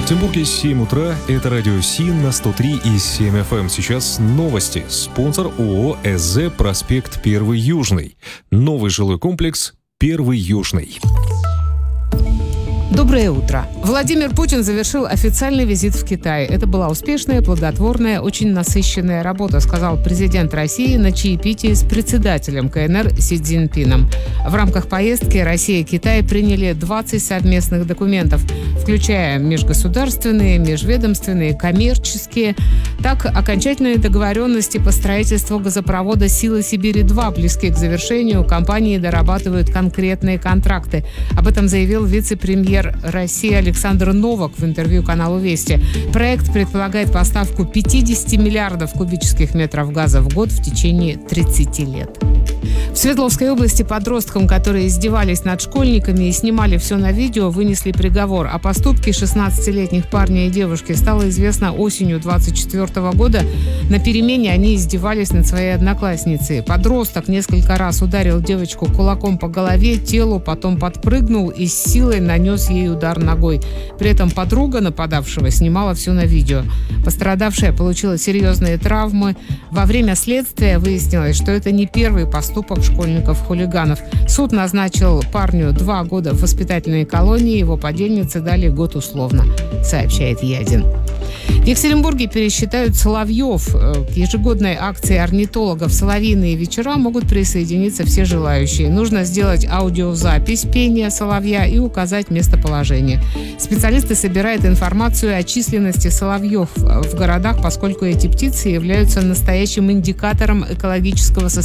Екатеринбурге 7 утра. Это радио СИН на 103,7 FM. Сейчас новости. Спонсор ООО СЗ «Проспект 1 Южный». Новый жилой комплекс «1 Южный». Доброе утро. Владимир Путин завершил официальный визит в Китай. Это была успешная, плодотворная, очень насыщенная работа, сказал президент России на чаепитии с председателем КНР Си Цзиньпином. В рамках поездки Россия и Китай приняли 20 совместных документов, включая межгосударственные, межведомственные, коммерческие. Так, окончательные договоренности по строительству газопровода «Сила Сибири-2» близки к завершению. Компании дорабатывают конкретные контракты. Об этом заявил вице-премьер России Александр Новак в интервью каналу «Вести». Проект предполагает поставку 50 миллиардов кубических метров газа в год в течение 30 лет. В Свердловской области подросткам, которые издевались над школьниками и снимали все на видео, вынесли приговор. О поступке 16-летних парня и девушки стало известно осенью 2024 года. На перемене они издевались над своей одноклассницей. Подросток несколько раз ударил девочку кулаком по голове, телу, потом подпрыгнул и с силой нанес ей удар ногой. При этом подруга нападавшего снимала все на видео. Пострадавшая получила серьезные травмы. Во время следствия выяснилось, что это не первый поступок школьников-хулиганов. Суд назначил парню 2 года в воспитательной колонии, его подельнице дали год условно, сообщает Ядин. В Екатеринбурге пересчитают соловьев. К ежегодной акции орнитологов «Соловьиные вечера» могут присоединиться все желающие. Нужно сделать аудиозапись пения соловья и указать местоположение. Специалисты собирают информацию о численности соловьев в городах, поскольку эти птицы являются настоящим индикатором экологического состояния